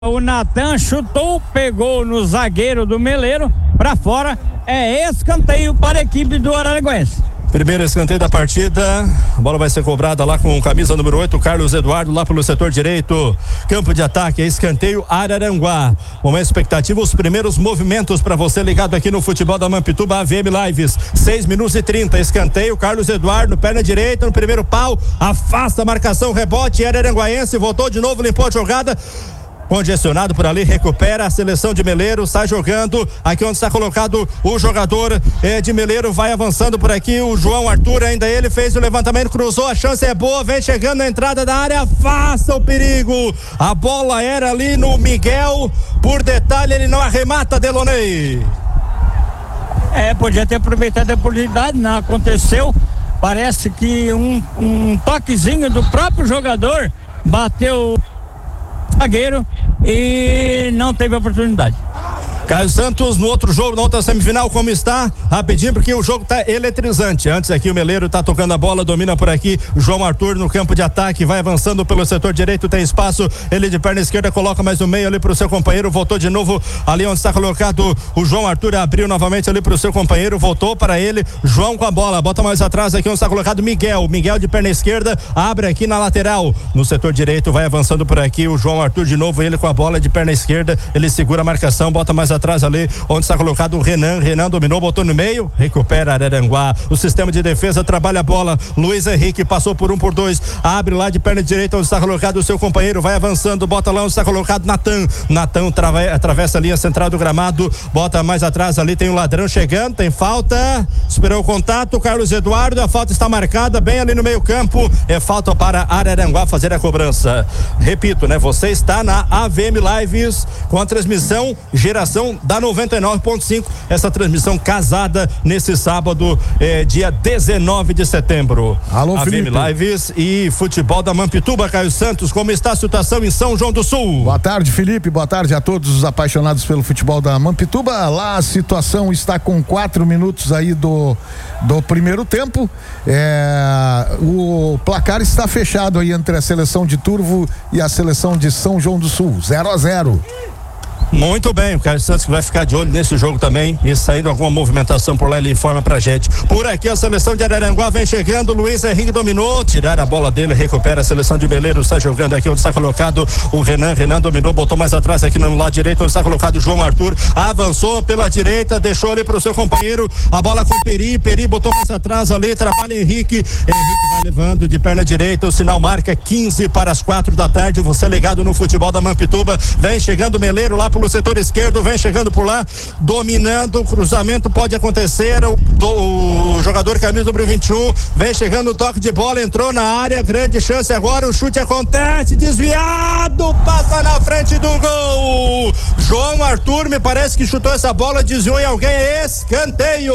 O Natan chutou, pegou no zagueiro do Meleiro para fora. É escanteio para a equipe do Araranguense. Primeiro escanteio da partida, a bola vai ser cobrada lá com camisa número 8, Carlos Eduardo, lá pelo setor direito, campo de ataque, escanteio Araranguá. Momento expectativa, os primeiros movimentos para você ligado aqui no futebol da Mampituba AVM Lives, 6 minutos e 30, escanteio, Carlos Eduardo, perna direita no primeiro pau, afasta a marcação, rebote, Araranguaense, voltou de novo, limpou a jogada. Congestionado por ali, recupera a seleção de Meleiro, sai jogando, aqui onde está colocado o jogador de Meleiro, vai avançando por aqui, o João Arthur, ainda ele fez o levantamento, cruzou, a chance é boa, vem chegando na entrada da área, afasta o perigo, a bola era ali no Miguel, por detalhe ele não arremata, Delonei. Podia ter aproveitado a oportunidade, não aconteceu, parece que um toquezinho do próprio jogador bateu zagueiro e não teve oportunidade. Caio Santos, no outro jogo, na outra semifinal, como está? Rapidinho, porque o jogo está eletrizante. Antes aqui o Meleiro está tocando a bola, domina por aqui, João Arthur no campo de ataque, vai avançando pelo setor direito, tem espaço, ele de perna esquerda, coloca mais no meio ali para o seu companheiro, voltou de novo ali onde está colocado o João Arthur, abriu novamente ali para o seu companheiro, voltou para ele, João com a bola, bota mais atrás aqui onde está colocado Miguel de perna esquerda, abre aqui na lateral, no setor direito, vai avançando por aqui, o João Arthur de novo, ele com a bola de perna esquerda, ele segura a marcação, bota mais atrás ali, onde está colocado o Renan dominou, botou no meio, recupera Araranguá, o sistema de defesa trabalha a bola, Luiz Henrique passou por 1 por 2, abre lá de perna direita onde está colocado o seu companheiro, vai avançando, bota lá onde está colocado Natan atravessa a linha central do gramado, bota mais atrás ali, tem o Ladrão chegando, tem falta, esperou o contato, Carlos Eduardo, a falta está marcada bem ali no meio campo, é falta para Araranguá fazer a cobrança. Repito, né, você está na AVM Lives com a transmissão Geração da 99.5, essa transmissão casada nesse sábado, dia 19 de setembro. Alô, Felipe. AVM Lives e futebol da Mampituba. Caio Santos, como está a situação em São João do Sul? Boa tarde, Felipe, boa tarde a todos os apaixonados pelo futebol da Mampituba. Lá a situação está com 4 minutos aí do primeiro tempo, o placar está fechado aí entre a seleção de Turvo e a seleção de São João do Sul, 0-0. Muito bem, o Caio Santos que vai ficar de olho nesse jogo também, e saindo alguma movimentação por lá ele informa pra gente. Por aqui a seleção de Araranguá vem chegando, Luiz Henrique dominou, tirar a bola dele, recupera a seleção de Meleiro, está jogando aqui onde está colocado o Renan dominou, botou mais atrás aqui no lado direito onde está colocado o João Arthur, avançou pela direita, deixou ali pro seu companheiro, a bola com Peri botou mais atrás ali, trabalha Henrique vai levando de perna direita, o sinal marca 15 para as 4 da tarde, você ligado no futebol da Mampituba, vem chegando Meleiro lá pelo setor esquerdo, vem chegando por lá, dominando, o cruzamento pode acontecer, o jogador camisa número 21, vem chegando o toque de bola, entrou na área, grande chance agora, o chute acontece, desviado, passa na frente do gol, João Arthur me parece que chutou essa bola, desviou em alguém, escanteio,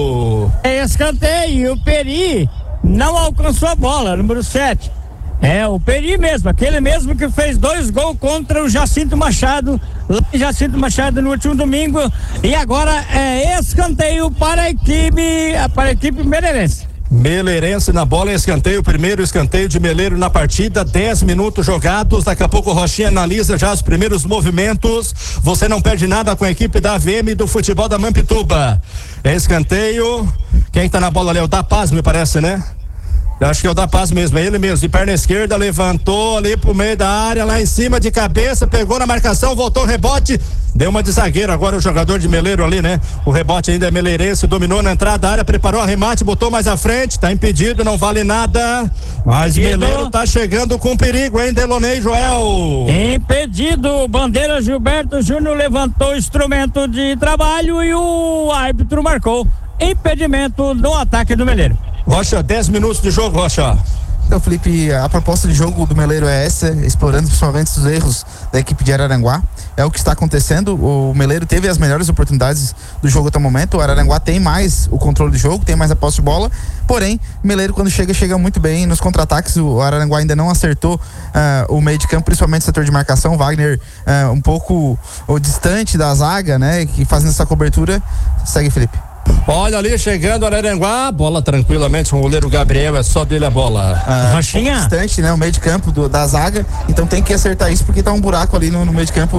o Peri não alcançou a bola, número 7. O Peri mesmo, aquele mesmo que fez 2 gols contra o Jacinto Machado, lá em Jacinto Machado no último domingo, e agora é escanteio para a equipe meleirense. Meleirense na bola, escanteio, primeiro escanteio de Meleiro na partida, 10 minutos jogados, daqui a pouco o Rochinha analisa já os primeiros movimentos, você não perde nada com a equipe da AVM do futebol da Mampituba. Escanteio, quem tá na bola ali? É o Da Paz, me parece, né? Eu acho que é o Da Paz mesmo, é ele mesmo, de perna esquerda, levantou ali pro meio da área, lá em cima de cabeça, pegou na marcação, voltou rebote, deu uma de zagueiro, agora o jogador de Meleiro ali, né? O rebote ainda é meleirense, dominou na entrada da área, preparou a remate, botou mais à frente, tá impedido, não vale nada, mas Meleiro tá chegando com perigo, hein, Delonei Joel? Impedido, bandeira Gilberto Júnior levantou o instrumento de trabalho e o árbitro marcou impedimento no ataque do Meleiro. Rocha, 10 minutos de jogo, Rocha. Então, Felipe, a proposta de jogo do Meleiro é essa, explorando principalmente os erros da equipe de Araranguá. É o que está acontecendo. O Meleiro teve as melhores oportunidades do jogo até o momento. O Araranguá tem mais o controle do jogo, tem mais a posse de bola. Porém, o Meleiro, quando chega muito bem nos contra-ataques. O Araranguá ainda não acertou o meio de campo, principalmente o setor de marcação. Wagner um pouco distante da zaga, né? Que fazendo essa cobertura. Segue, Felipe. Olha ali, chegando o Araranguá, bola tranquilamente com o goleiro Gabriel, é só dele a bola. Rochinha. Distante, né? O meio de campo da zaga. Então tem que acertar isso porque tá um buraco ali no meio de campo.